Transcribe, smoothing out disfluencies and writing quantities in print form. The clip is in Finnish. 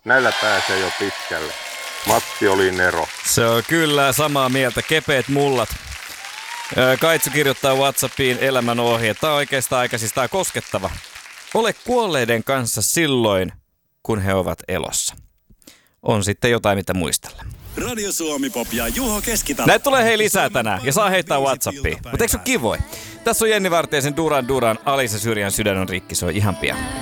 Näillä pääsee jo pitkälle. Matti oli nero. Se on kyllä samaa mieltä. Kepeät mullat. Kaitsu kirjoittaa WhatsAppiin elämän ohje. Tämä on oikeastaan aika siis tää koskettava. Ole kuolleiden kanssa silloin, kun he ovat elossa. On sitten jotain, mitä muistella. Radio Suomi Pop ja Juho Keskitalo. Näitä tulee hei lisää tänään ja saa heittää WhatsAppiin. Mutta eikö se ole kivoi? Tässä on Jenni Vartiaisen Duran Duran, Alisa Syrjän Sydän on rikki, se on ihan pian.